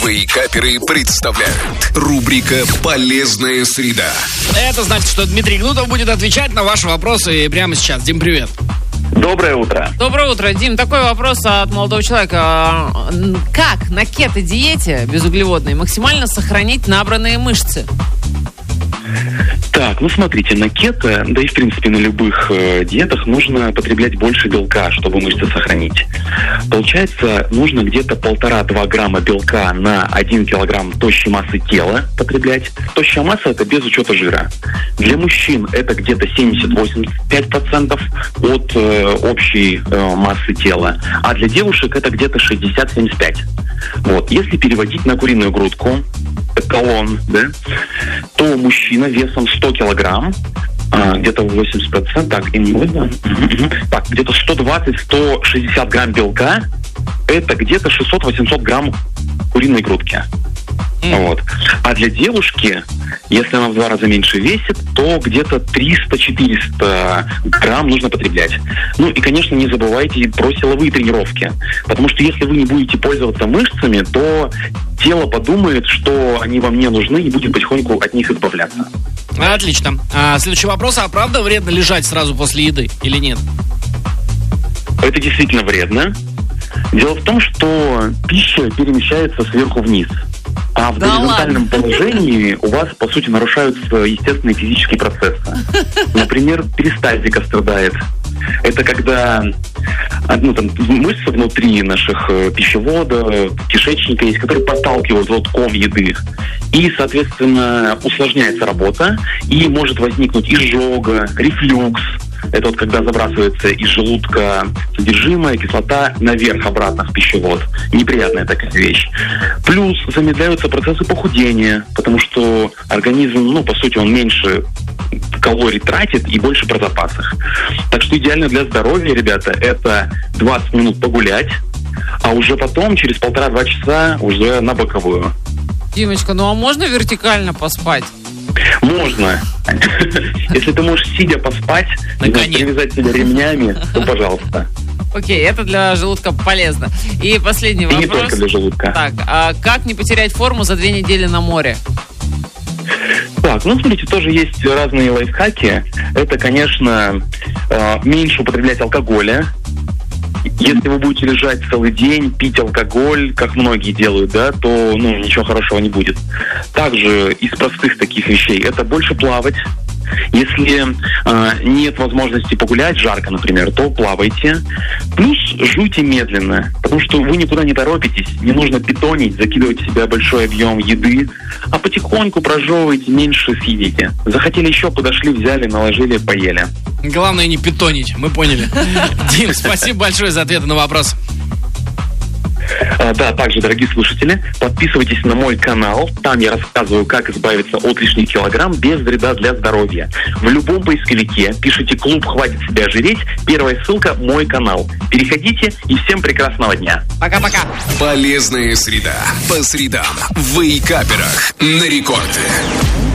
Вейкаперы представляют. Рубрика «Полезная среда». Это значит, что Дмитрий Гнутов будет отвечать на ваши вопросы прямо сейчас. Дим, привет. Доброе утро. Доброе утро. Дим, такой вопрос от молодого человека. Как на кето-диете безуглеводной максимально сохранить набранные мышцы? Так, смотрите, на кето, да и в принципе на любых диетах нужно потреблять больше белка, чтобы мышцы сохранить. Получается, нужно где-то 1,5-2 грамма белка на 1 килограмм тощей массы тела потреблять. Тощая масса – это без учета жира. Для мужчин это где-то 70-85% от общей массы тела, а для девушек это где-то 60-75%. Вот. Если переводить на куриную грудку, эталон, да, то мужчина весом 100 килограмм, где-то 80%, так, где-то 120-160 грамм белка, это где-то 600-800 грамм куриной грудки. Вот. А для девушки, если она в 2 раза меньше весит, то где-то 300-400 грамм нужно потреблять. Ну и, конечно, не забывайте про силовые тренировки. Потому что если вы не будете пользоваться мышцами, то тело подумает, что они вам не нужны, и будет потихоньку от них избавляться. Отлично. Следующий вопрос. А правда вредно лежать сразу после еды или нет? Это действительно вредно. Дело в том, что пища перемещается сверху вниз. А в горизонтальном положении у вас, по сути, нарушаются естественные физические процессы. Например, перистальтика страдает. Это когда мышцы внутри наших пищевода, кишечника есть, которые подталкивают ком еды. И, соответственно, усложняется работа, и может возникнуть изжога, рефлюкс. Это когда забрасывается из желудка содержимое, кислота наверх, обратно в пищевод. Неприятная такая вещь. Плюс замедляются процессы похудения, потому что организм, по сути, он меньше калорий тратит и больше про запасах. Так что идеально для здоровья, ребята, это 20 минут погулять, а уже потом, через 1,5-2 часа, уже на боковую. Димочка, а можно вертикально поспать? Можно. Если ты можешь сидя поспать, привязать себя ремнями, то пожалуйста. Окей, это для желудка полезно. И последний вопрос. И не только для желудка. Так, а как не потерять форму за 2 недели на море? Так, смотрите, тоже есть разные лайфхаки. Это, конечно, меньше употреблять алкоголя. Если вы будете лежать целый день, пить алкоголь, как многие делают, да, то ничего хорошего не будет. Также из простых таких вещей это больше плавать. Если нет возможности погулять, жарко, например, то плавайте. Плюс жуйте медленно, потому что вы никуда не торопитесь, не нужно питонить, закидывать в себя большой объем еды, а потихоньку прожевывайте, меньше съедите. Захотели еще, подошли, взяли, наложили, поели. Главное не питонить, мы поняли. Дим, спасибо большое за ответы на вопрос. Да, также, дорогие слушатели, подписывайтесь на мой канал. Там я рассказываю, как избавиться от лишних килограмм без вреда для здоровья. В любом поисковике пишите «Клуб хватит себя ожиреть». Первая ссылка – мой канал. Переходите, и всем прекрасного дня. Пока-пока. Полезная среда. По средам в Вейкаперах на Рекорде.